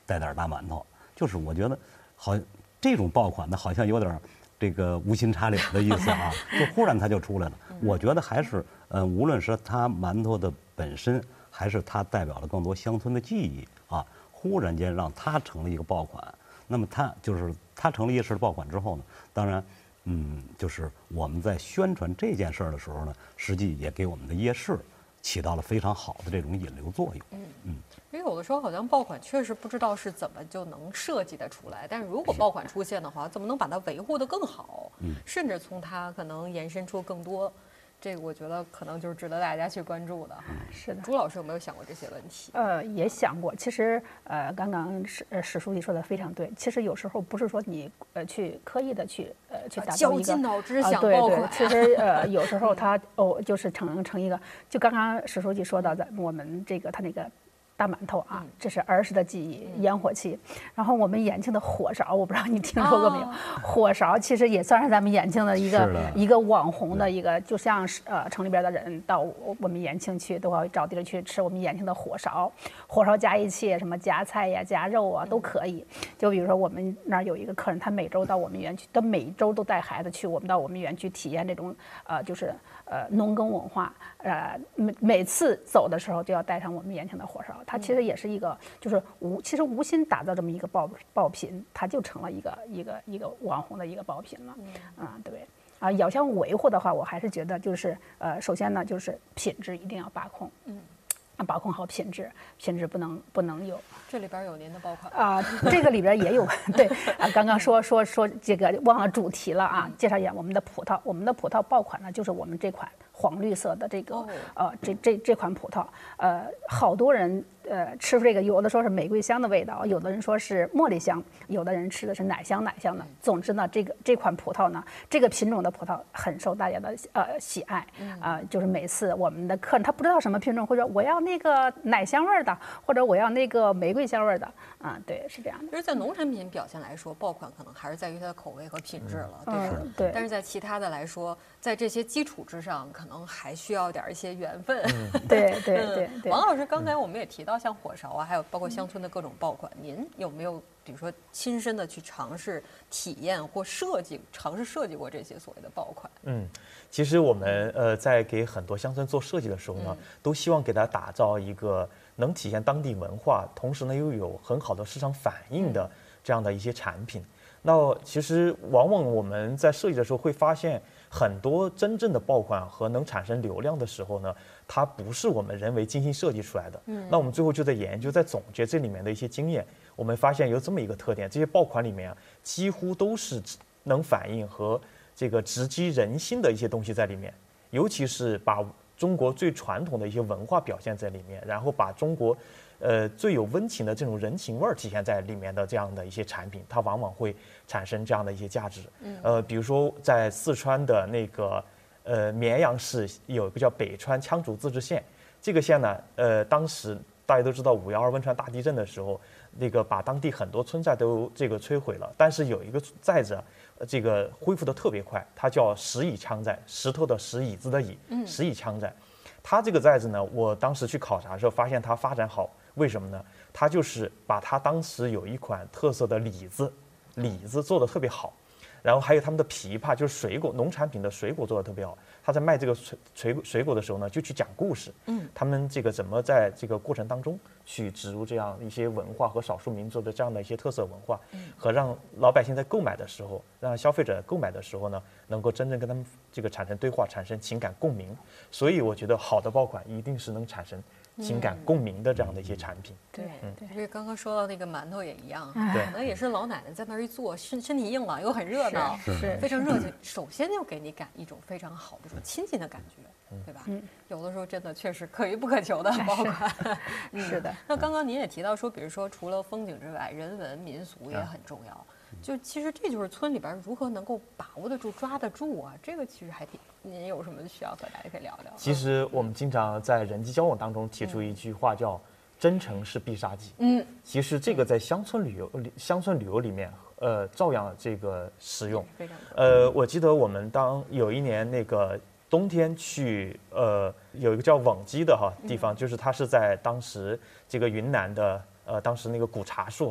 带点大馒头，就是我觉得好这种爆款呢，好像有点这个无心插柳的意思啊，就忽然它就出来了。我觉得还是无论是它馒头的本身，还是它代表了更多乡村的记忆啊，忽然间让它成了一个爆款。那么它成了夜市的爆款之后呢，当然。就是我们在宣传这件事儿的时候呢，实际也给我们的夜市起到了非常好的这种引流作用。 因为有的时候好像爆款确实不知道是怎么就能设计得出来，但是如果爆款出现的话，怎么能把它维护得更好？甚至从它可能延伸出更多。这个我觉得可能就是值得大家去关注的。 是的， 朱老师有没有想过这些问题？ 也想过。其实刚刚史书记说的非常对。其实有时候不是说你去刻意的去打造一个绞尽脑汁想爆款。 对，其实有时候它就是成一个，就刚刚史书记说到的，我们这个他那个。大馒头啊，这是儿时的记忆，烟火气。然后我们延庆的火烧，我不知道你听说过没有？火烧其实也算是咱们延庆的一个网红的一个，就像城里边的人到我们延庆去，都要找地儿去吃我们延庆的火烧。火烧加一切什么夹菜呀、夹肉啊都可以。就比如说我们那儿有一个客人，他每周到我们园区，他每周都带孩子去到我们园区体验这种就是农耕文化。每次走的时候就要带上我们延庆的火烧。它其实也是一个，就是其实无心打造这么一个爆品，它就成了一个网红的一个爆品了。对。要想维护的话，我还是觉得就是首先呢，就是品质一定要把控。把控好品质不能有。 这里边有您的爆款这个里边也有对刚刚说这个忘了主题了啊，介绍一下我们的葡萄。我们的葡萄爆款呢，就是我们这款黄绿色的这个这款葡萄，好多人吃这个，有的说是玫瑰香的味道，有的人说是茉莉香，有的人吃的是奶香的。总之呢，这款葡萄呢，这个品种的葡萄很受大家的喜爱。就是每次我们的客人他不知道什么品种，会说我要那个奶香味的，或者我要那个玫瑰香味的。对，是这样的。 就是在农产品表现来说，爆款可能还是在于它的口味和品质了，对吧？ 对。 但是在其他的来说，在这些基础之上，可能还需要一些缘分。 对。 王老师，刚才我们也提到像火烧啊，还有包括乡村的各种爆款，您有没有比如说亲身的去尝试体验或尝试设计过这些所谓的爆款？ 其实我们在给很多乡村做设计的时候呢，都希望给它打造一个能体现当地文化，同时呢又有很好的市场反应的这样的一些产品。那其实往往我们在设计的时候会发现，很多真正的爆款和能产生流量的时候呢，它不是我们人为精心设计出来的。那我们最后就在研究、在总结这里面的一些经验，我们发现有这么一个特点：这些爆款里面几乎都是能反映和这个直击人心的一些东西在里面，尤其是把中国最传统的一些文化表现在里面，然后把中国最有温情的这种人情味儿体现在里面的这样的一些产品，它往往会产生这样的一些价值。比如说在四川的那个绵阳市有一个叫北川羌族自治县，这个县呢，当时大家都知道5.12汶川大地震的时候，那个把当地很多村寨都这个摧毁了，但是有一个寨子，这个恢复的特别快，它叫石椅羌寨，石头的石，椅子的椅，石椅羌寨。它这个寨子呢，我当时去考察的时候发现它发展好，为什么呢？它就是把它当时有一款特色的李子做的特别好，然后还有他们的枇杷，就是水果农产品的水果做的特别好。他在卖这个水果的时候呢，就去讲故事，他们这个怎么在这个过程当中去植入这样一些文化和少数民族的这样的一些特色文化，和让老百姓在购买的时候，让消费者购买的时候呢，能够真正跟他们这个产生对话，产生情感共鸣。所以我觉得好的爆款一定是能产生情感共鸣的这样的一些产品。 对，因为刚刚说到那个馒头也一样，可能也是老奶奶在那儿一做，身体硬朗又很热闹， 是非常热情。首先就给你一种非常好的亲近的感觉，对吧？有的时候真的确实可遇不可求的爆款。 是的。 那刚刚您也提到说，比如说除了风景之外，人文民俗也很重要。就其实这就是村里边如何能够把握得住、抓得住啊，这个其实还挺。您有什么需要和大家可以聊聊？ 其实我们经常在人际交往当中提出一句话叫“真诚是必杀技”。其实这个在乡村旅游里面，照样这个实用。 非常我记得我们有一年那个冬天去，有一个叫瓮基的地方，就是它是在当时这个云南的当时那个古茶树。